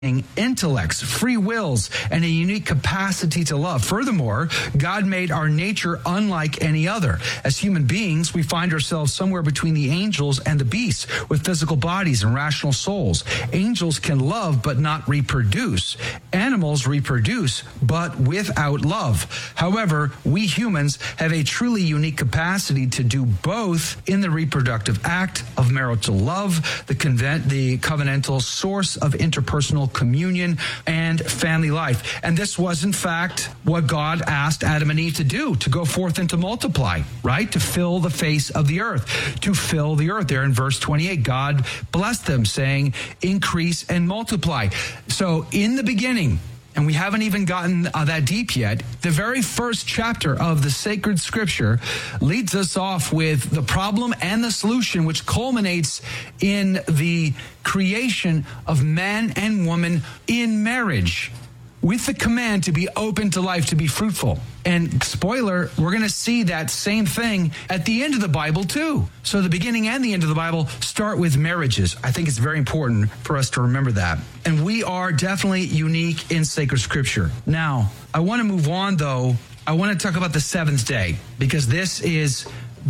intellects, free wills, and a unique capacity to love. Furthermore, God made our nature unlike any other. As human beings, we find ourselves somewhere between the angels and the beasts, with physical bodies and rational souls. Angels can love but not reproduce. Animals reproduce but without love. However, we humans have a truly unique capacity to do both in the reproductive act of marital love, the covenantal source of interpersonal communion and family life. And this was, in fact, what God asked Adam and Eve to do, to go forth and to multiply, right? To fill the face of the earth, to fill the earth. There in verse 28, God blessed them, saying, increase and multiply. So in the beginning, and we haven't even gotten that deep yet, the very first chapter of the sacred scripture leads us off with the problem and the solution, which culminates in the creation of man and woman in marriage, with the command to be open to life, to be fruitful. And spoiler, we're going to see that same thing at the end of the Bible too. So the beginning and the end of the Bible start with marriages. I think it's very important for us to remember that. And we are definitely unique in sacred scripture. Now, I want to move on though. I want to talk about the seventh day, because this is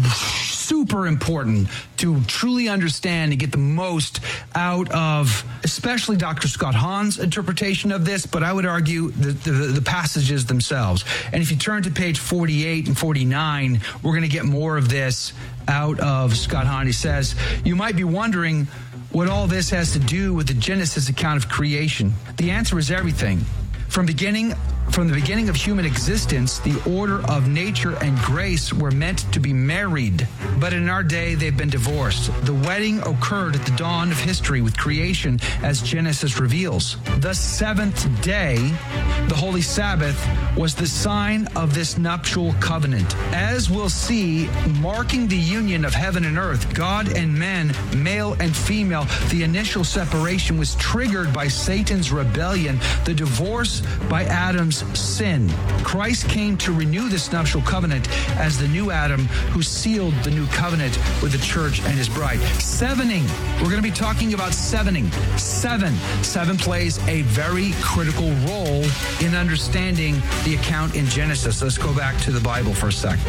super important to truly understand and get the most out of, especially Dr. Scott Hahn's interpretation of this, but I would argue the passages themselves. And if you turn to page 48 and 49, we're going to get more of this out of Scott Hahn. He says, you might be wondering what all this has to do with the Genesis account of creation. The answer is everything. From the beginning of human existence, the order of nature and grace were meant to be married. But in our day, they've been divorced. The wedding occurred at the dawn of history with creation, as Genesis reveals. The seventh day, the Holy Sabbath, was the sign of this nuptial covenant. As we'll see, marking the union of heaven and earth, God and man, male and female, the initial separation was triggered by Satan's rebellion, the divorce by Adam's sin. Christ came to renew this nuptial covenant as the new Adam who sealed the new covenant with the church and his bride. Sevening. We're going to be talking about sevening. Seven plays a very critical role in understanding the account in Genesis. Let's go back to the Bible for a second.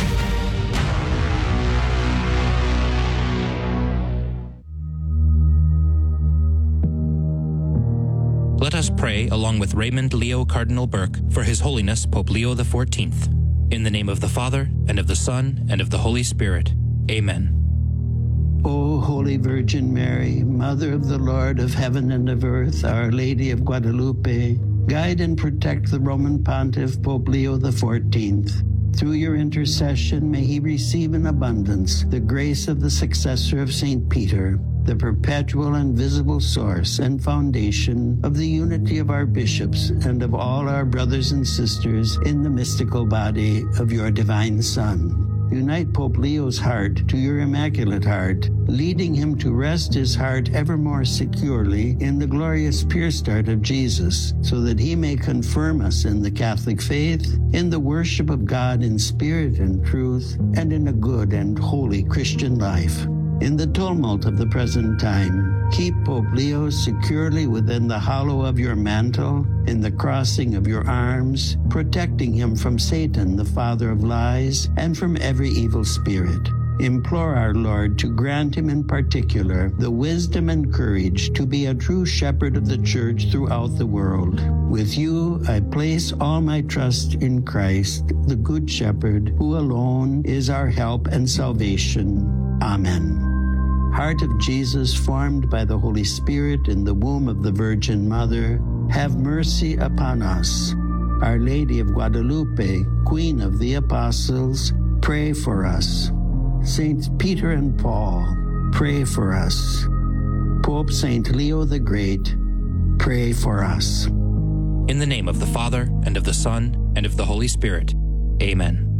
Let us pray along with Raymond Leo Cardinal Burke for His Holiness Pope Leo XIV. In the name of the Father, and of the Son, and of the Holy Spirit. Amen. O Holy Virgin Mary, Mother of the Lord of heaven and of earth, Our Lady of Guadalupe, guide and protect the Roman Pontiff Pope Leo XIV. Through your intercession, may he receive in abundance the grace of the successor of St. Peter, the perpetual and visible source and foundation of the unity of our bishops and of all our brothers and sisters in the mystical body of your divine Son. Unite Pope Leo's heart to your Immaculate Heart, leading him to rest his heart ever more securely in the glorious pierced heart of Jesus, so that he may confirm us in the Catholic faith, in the worship of God in spirit and truth, and in a good and holy Christian life. In the tumult of the present time, keep Pope Leo securely within the hollow of your mantle, in the crossing of your arms, protecting him from Satan, the father of lies, and from every evil spirit. Implore our Lord to grant him in particular the wisdom and courage to be a true shepherd of the Church throughout the world. With you, I place all my trust in Christ, the Good Shepherd, who alone is our help and salvation. Amen. Heart of Jesus, formed by the Holy Spirit in the womb of the Virgin Mother, have mercy upon us. Our Lady of Guadalupe, Queen of the Apostles, pray for us. Saints Peter and Paul, pray for us. Pope Saint Leo the Great, pray for us. In the name of the Father, and of the Son, and of the Holy Spirit. Amen.